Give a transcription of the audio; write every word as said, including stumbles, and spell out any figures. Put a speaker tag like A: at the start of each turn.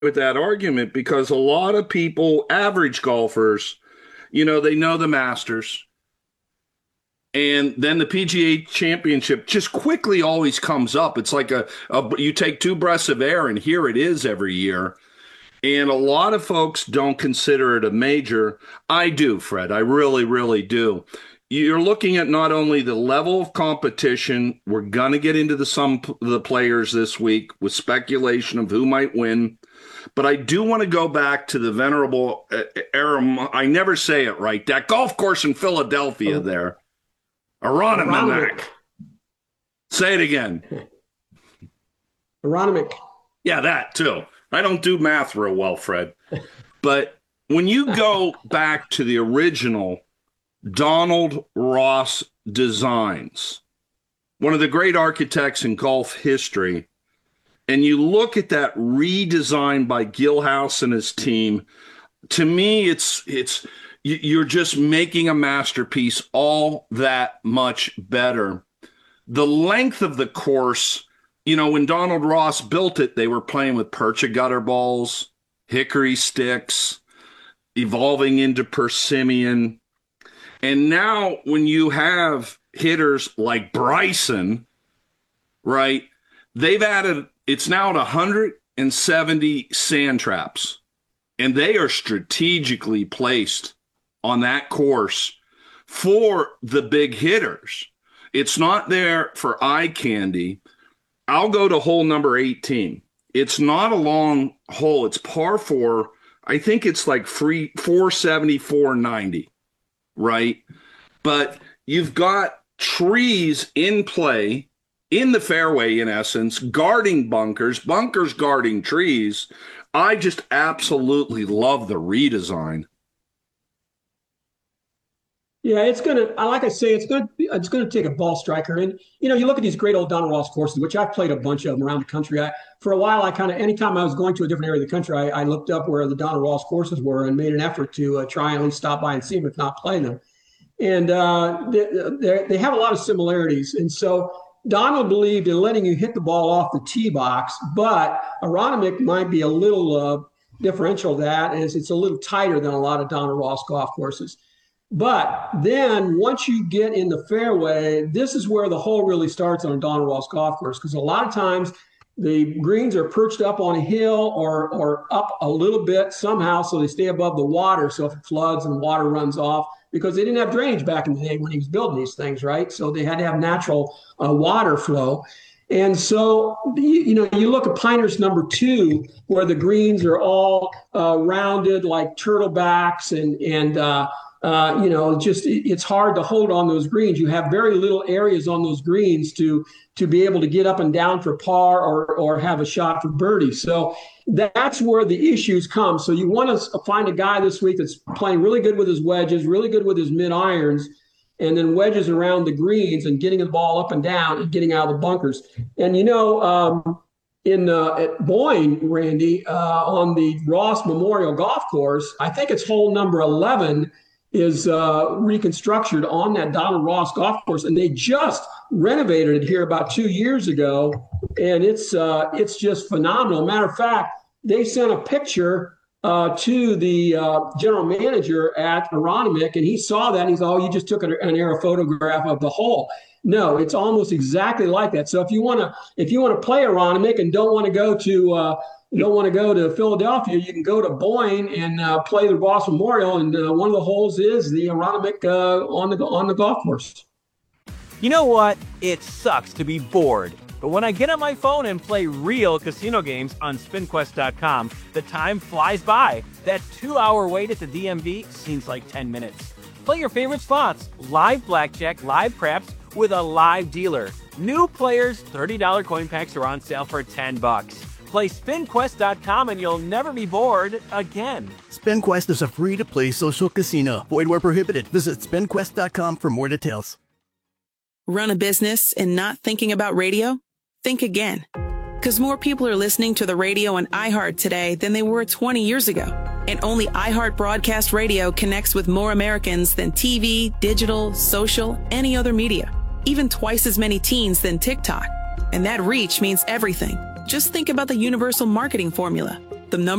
A: with that argument because a lot of people, average golfers, you know, they know the Masters. And then the P G A Championship just quickly always comes up. It's like a, a you take two breaths of air, and here it is every year. And a lot of folks don't consider it a major. I do, Fred. I really, really do. You're looking at not only the level of competition. We're going to get into the some of the players this week with speculation of who might win. But I do want to go back to the venerable uh, era. I never say it right. That golf course in Philadelphia
B: oh.
A: there. Aronimink. Say it again.
B: Aronimink.
A: Yeah, that too. I don't do math real well, Fred. But when you go back to the original Donald Ross designs, one of the great architects in golf history, and you look at that redesign by Gil House and his team, to me, it's it's you're just making a masterpiece all that much better. The length of the course, you know, when Donald Ross built it, they were playing with Percha gutter balls, hickory sticks, evolving into persimmon. And now when you have hitters like Bryson, right, they've added, it's now at one hundred seventy sand traps, and they are strategically placed on that course for the big hitters. It's not there for eye candy. I'll go to hole number eighteen. It's not a long hole. It's par four. I think it's like free four seventy, four ninety, right? But you've got trees in play in the fairway, in essence, guarding bunkers, bunkers guarding trees. I just absolutely love the redesign.
B: Yeah, it's gonna. Like I say, it's gonna. It's gonna take a ball striker, and you know, you look at these great old Donald Ross courses, which I've played a bunch of them around the country. I, for a while, I kind of, anytime I was going to a different area of the country, I, I looked up where the Donald Ross courses were and made an effort to uh, try and at least stop by and see them, if not play them. And uh, they, they have a lot of similarities, and so Donald believed in letting you hit the ball off the tee box, but Aronimink might be a little uh, differential. That is, it's a little tighter than a lot of Donald Ross golf courses. But then once you get in the fairway, this is where the hole really starts on a Donald Ross golf course, because a lot of times the greens are perched up on a hill or or up a little bit somehow so they stay above the water. So if it floods and water runs off, because they didn't have drainage back in the day when he was building these things, right? So they had to have natural uh, water flow. And so, you, you know, you look at Pinehurst number two, where the greens are all uh, rounded like turtlebacks and, and uh, Uh, you know, just it's hard to hold on those greens. You have very little areas on those greens to to be able to get up and down for par or or have a shot for birdie. So that's where the issues come. So you want to find a guy this week that's playing really good with his wedges, really good with his mid irons, and then wedges around the greens and getting the ball up and down and getting out of the bunkers. And you know, um, in uh, at Boyne, Randy, uh, on the Ross Memorial Golf Course, I think it's hole number eleven. Is uh, reconstructed on that Donald Ross golf course, and they just renovated it here about two years ago, and it's uh, it's just phenomenal. Matter of fact, they sent a picture uh, to the uh, general manager at Aronimink, and he saw that, and he's, oh, you just took an, an air photograph of the hole. No, it's almost exactly like that. So if you want to if you want to play Aronimink and don't want to go to uh, you don't want to go to Philadelphia, you can go to Boyne and uh, play the Ross Memorial, and uh, one of the holes is the Aronimink uh, on the on the golf course.
C: You know what? It sucks to be bored, but when I get on my phone and play real casino games on spin quest dot com, the time flies by. That two-hour wait at the D M V seems like ten minutes. Play your favorite slots, live blackjack, live craps, with a live dealer. New players, thirty dollars coin packs are on sale for ten bucks. Play spin quest dot com and you'll never be bored again.
D: SpinQuest is a free-to-play social casino. Void where prohibited. Visit spin quest dot com for more details.
E: Run a business and not thinking about radio? Think again. Because more people are listening to the radio on iHeart today than they were twenty years ago. And only iHeart Broadcast Radio connects with more Americans than T V, digital, social, any other media. Even twice as many teens than TikTok. And that reach means everything. Just think about the universal marketing formula. the number